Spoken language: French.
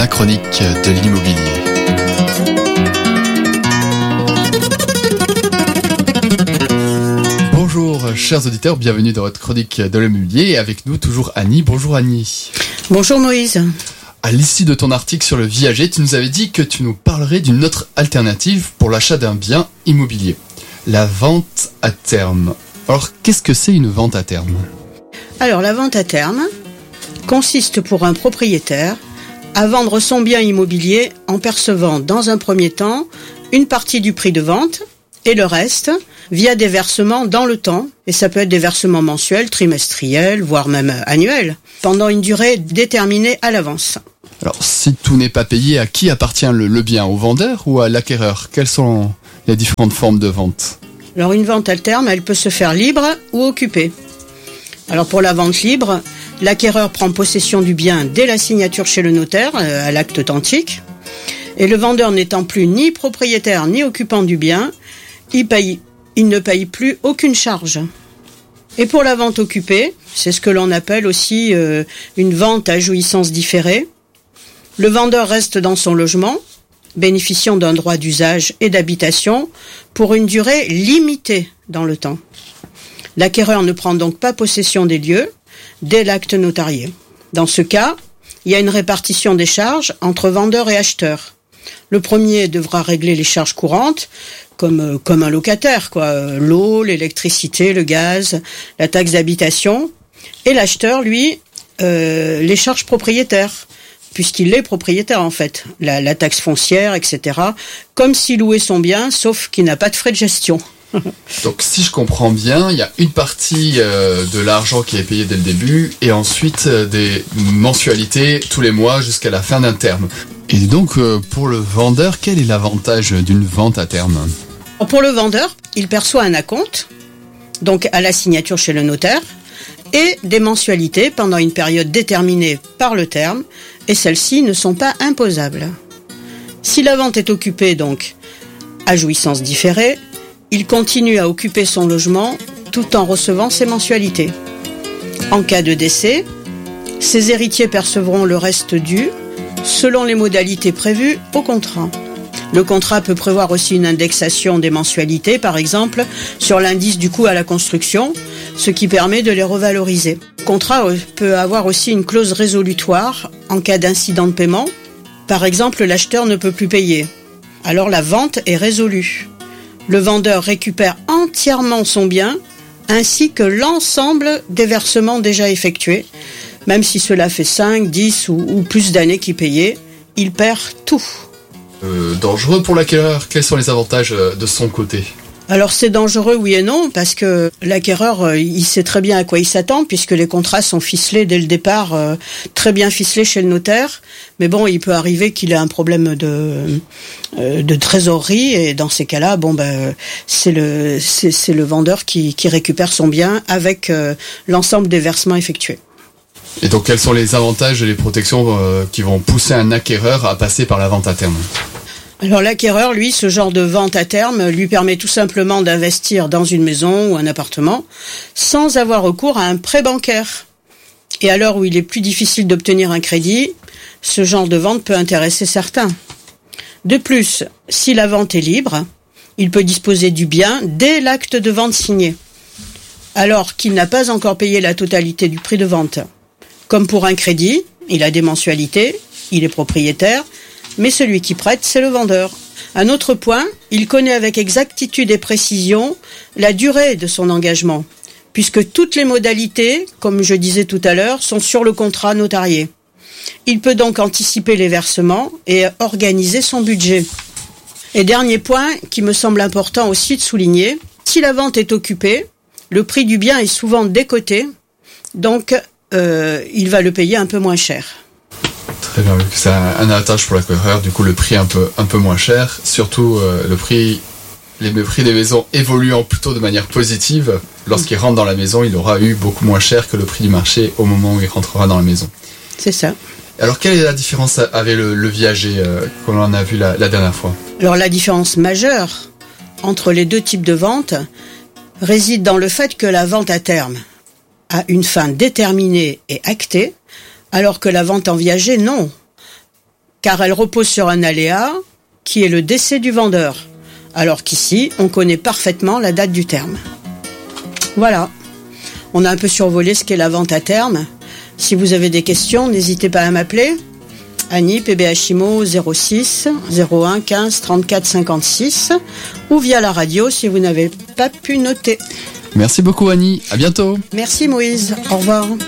la chronique de l'immobilier. Bonjour chers auditeurs, bienvenue dans votre chronique de l'immobilier. Et avec nous toujours Annie. Bonjour Annie. Bonjour Moïse. À l'issue de ton article sur le viager, tu nous avais dit que tu nous parlerais d'une autre alternative pour l'achat d'un bien immobilier. La vente à terme. Alors qu'est-ce que c'est une vente à terme ? Alors la vente à terme consiste pour un propriétaire à vendre son bien immobilier en percevant dans un premier temps une partie du prix de vente et le reste via des versements dans le temps. Et ça peut être des versements mensuels, trimestriels, voire même annuels, pendant une durée déterminée à l'avance. Alors si tout n'est pas payé, à qui appartient le bien ? Au vendeur ou à l'acquéreur ? Quelles sont les différentes formes de vente ? Alors une vente à terme, elle peut se faire libre ou occupée. Alors pour la vente libre, l'acquéreur prend possession du bien dès la signature chez le notaire, à l'acte authentique. Et le vendeur n'étant plus ni propriétaire ni occupant du bien, il ne paye plus aucune charge. Et pour la vente occupée, c'est ce que l'on appelle aussi une vente à jouissance différée. Le vendeur reste dans son logement, bénéficiant d'un droit d'usage et d'habitation pour une durée limitée dans le temps. L'acquéreur ne prend donc pas possession des lieux dès l'acte notarié. Dans ce cas, il y a une répartition des charges entre vendeur et acheteur. Le premier devra régler les charges courantes, comme un locataire, l'eau, l'électricité, le gaz, la taxe d'habitation. Et l'acheteur, lui, les charges propriétaires, puisqu'il est propriétaire en fait, la taxe foncière, etc. Comme s'il louait son bien, sauf qu'il n'a pas de frais de gestion. Donc si je comprends bien, il y a une partie de l'argent qui est payé dès le début et ensuite des mensualités tous les mois jusqu'à la fin d'un terme. Et donc pour le vendeur, quel est l'avantage d'une vente à terme ? Pour le vendeur, il perçoit un acompte, donc à la signature chez le notaire, et des mensualités pendant une période déterminée par le terme, et celles-ci ne sont pas imposables. Si la vente est occupée donc à jouissance différée, il continue à occuper son logement tout en recevant ses mensualités. En cas de décès, ses héritiers percevront le reste dû selon les modalités prévues au contrat. Le contrat peut prévoir aussi une indexation des mensualités, par exemple, sur l'indice du coût à la construction, ce qui permet de les revaloriser. Le contrat peut avoir aussi une clause résolutoire en cas d'incident de paiement. Par exemple, l'acheteur ne peut plus payer. Alors la vente est résolue. Le vendeur récupère entièrement son bien, ainsi que l'ensemble des versements déjà effectués. Même si cela fait 5, 10 ou plus d'années qu'il payait, il perd tout. Dangereux pour l'acquéreur, quels sont les avantages de son côté ? Alors c'est dangereux oui et non, parce que l'acquéreur il sait très bien à quoi il s'attend, puisque les contrats sont ficelés dès le départ, très bien ficelés chez le notaire. Mais bon, il peut arriver qu'il ait un problème de trésorerie, et dans ces cas-là, c'est le vendeur qui récupère son bien avec l'ensemble des versements effectués. Et donc quels sont les avantages et les protections qui vont pousser un acquéreur à passer par la vente à terme ? Alors l'acquéreur, lui, ce genre de vente à terme lui permet tout simplement d'investir dans une maison ou un appartement sans avoir recours à un prêt bancaire. Et à l'heure où il est plus difficile d'obtenir un crédit, ce genre de vente peut intéresser certains. De plus, si la vente est libre, il peut disposer du bien dès l'acte de vente signé, alors qu'il n'a pas encore payé la totalité du prix de vente. Comme pour un crédit, il a des mensualités, il est propriétaire, mais celui qui prête, c'est le vendeur. Un autre point, il connaît avec exactitude et précision la durée de son engagement, puisque toutes les modalités, comme je disais tout à l'heure, sont sur le contrat notarié. Il peut donc anticiper les versements et organiser son budget. Et dernier point, qui me semble important aussi de souligner, si la vente est occupée, le prix du bien est souvent décoté, donc il va le payer un peu moins cher. Très bien, c'est un avantage pour l'acquéreur, du coup le prix un peu moins cher, surtout les prix des maisons évoluant plutôt de manière positive. Lorsqu'il rentre dans la maison, il aura eu beaucoup moins cher que le prix du marché au moment où il rentrera dans la maison. C'est ça. Alors quelle est la différence avec le viager qu'on en a vu la dernière fois ? Alors la différence majeure entre les deux types de vente réside dans le fait que la vente à terme a une fin déterminée et actée, alors que la vente en viager, non. car elle repose sur un aléa qui est le décès du vendeur, alors qu'ici, on connaît parfaitement la date du terme. Voilà, on a un peu survolé ce qu'est la vente à terme. Si vous avez des questions, n'hésitez pas à m'appeler. Annie, PBHIMO 06 01 15 34 56 ou via la radio si vous n'avez pas pu noter. Merci beaucoup Annie, à bientôt. Merci Moïse, au revoir.